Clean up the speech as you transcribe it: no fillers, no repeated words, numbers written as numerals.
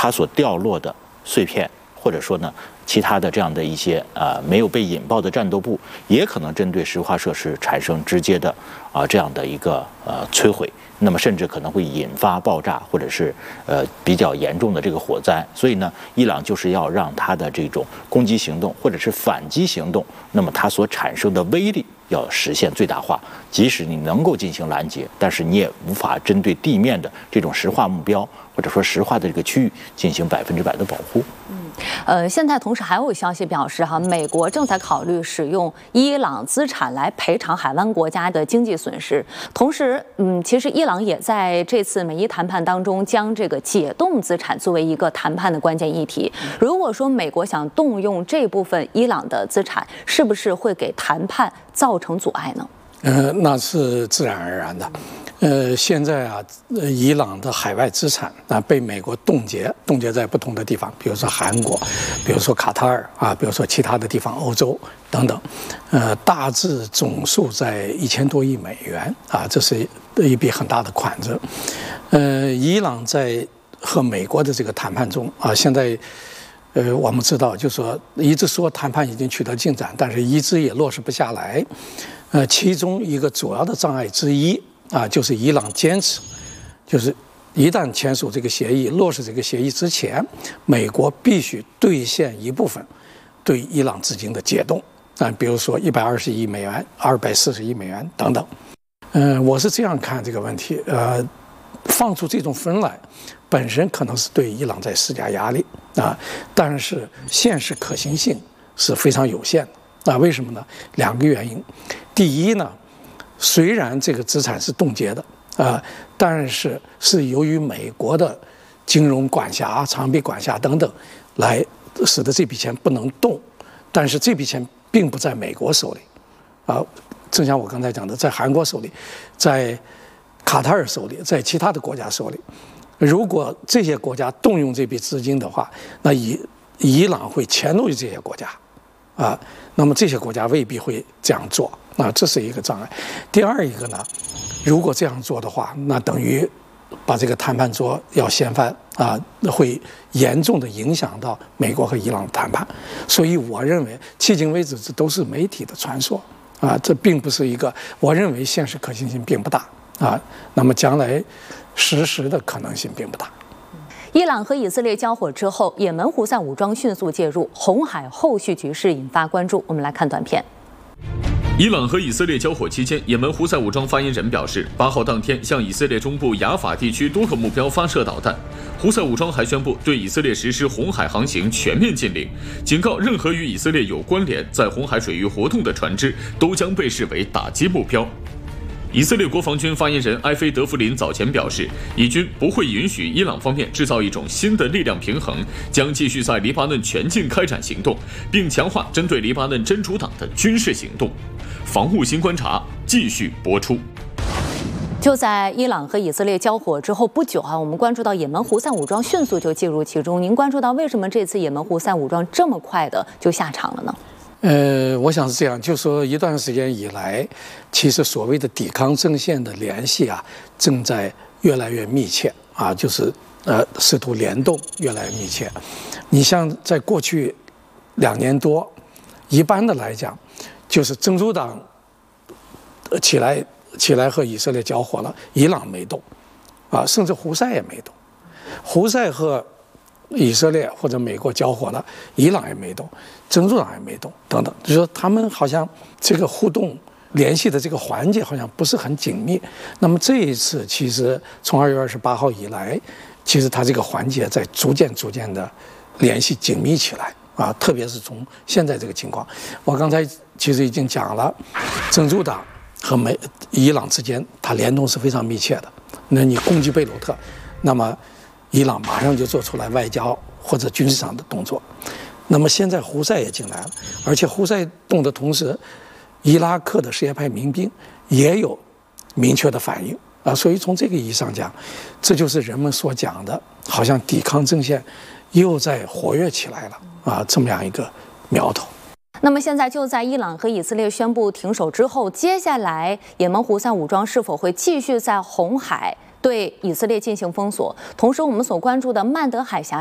它所掉落的碎片，或者说呢其他的这样的一些没有被引爆的战斗部，也可能针对石化设施产生直接的这样的一个摧毁。那么甚至可能会引发爆炸，或者是比较严重的这个火灾。所以呢，伊朗就是要让它的这种攻击行动或者是反击行动，那么它所产生的威力要实现最大化。即使你能够进行拦截，但是你也无法针对地面的这种石化目标或者说石化的这个区域进行100%的保护。 现在同时还有消息表示，美国正在考虑使用伊朗资产来赔偿海湾国家的经济损失。同时，其实伊朗也在这次美伊谈判当中将这个解冻资产作为一个谈判的关键议题。如果说美国想动用这部分伊朗的资产，是不是会给谈判造成阻碍呢？ 那是自然而然的。现在伊朗的海外资产被美国冻结在不同的地方，比如说韩国，比如说卡塔尔比如说其他的地方，欧洲等等，大致总数在1000多亿美元这是一笔很大的款子。伊朗在和美国的这个谈判中现在我们知道，就是说一直说谈判已经取得进展，但是一直也落实不下来。其中一个主要的障碍之一就是伊朗坚持，就是一旦签署这个协议、落实这个协议之前，美国必须兑现一部分对伊朗资金的解冻比如说120亿美元、240亿美元等等。我是这样看这个问题。放出这种分来，本身可能是对伊朗在施加压力但是现实可行性是非常有限的。为什么呢？2个原因。第一呢，虽然这个资产是冻结的但是由于美国的金融管辖、长臂管辖等等，来使得这笔钱不能动。但是这笔钱并不在美国手里正像我刚才讲的，在韩国手里，在卡塔尔手里，在其他的国家手里。如果这些国家动用这笔资金的话，那伊朗会迁怒于这些国家那么这些国家未必会这样做这是一个障碍。第二一个呢，如果这样做的话，那等于把这个谈判桌要掀翻会严重的影响到美国和伊朗的谈判。所以我认为迄今为止这都是媒体的传说这并不是一个，我认为现实可行性并不大那么将来实施的可能性并不大。 伊朗和以色列交火之后，也门胡塞武装迅速介入，红海后续局势引发关注。我们来看短片。 伊朗和以色列交火期间，也门胡塞武装发言人表示，8号当天向以色列中部雅法地区多个目标发射导弹。胡塞武装还宣布对以色列实施红海航行全面禁令，警告任何与以色列有关联在红海水域活动的船只都将被视为打击目标。以色列国防军发言人埃菲德弗林早前表示，以军不会允许伊朗方面制造一种新的力量平衡，将继续在黎巴嫩全境开展行动，并强化针对黎巴嫩真主党的军事行动。防务新观察继续播出。 就在伊朗和以色列交火之后不久我们关注到也门胡塞武装迅速就介入其中。您关注到为什么这次也门胡塞武装这么快的就下场了呢？ 我想是这样，就说一段时间以来，其实所谓的抵抗阵线的联系正在越来越密切就是试图联动越来越密切。你像在过去2年多，一般的来讲，就是真主党起来和以色列交火了，伊朗没动甚至胡塞也没动。胡塞和以色列或者美国交火了，伊朗也没动，真主党也没动，等等，就是说他们好像这个互动联系的这个环节好像不是很紧密。那么这一次，其实从2月28号以来，其实它这个环节在逐渐的联系紧密起来特别是从现在这个情况，我刚才其实已经讲了，真主党和伊朗之间它联动是非常密切的。那你攻击贝鲁特，那么伊朗马上就做出来外交或者军事上的动作。那么现在胡塞也进来了，而且胡塞动的同时，伊拉克的什叶派民兵也有明确的反应所以从这个意义上讲，这就是人们所讲的，好像抵抗阵线又在活跃起来了这么样一个苗头。 那么现在就在伊朗和以色列宣布停手之后，接下来也门胡塞武装是否会继续在红海对以色列进行封锁？同时，我们所关注的曼德海峡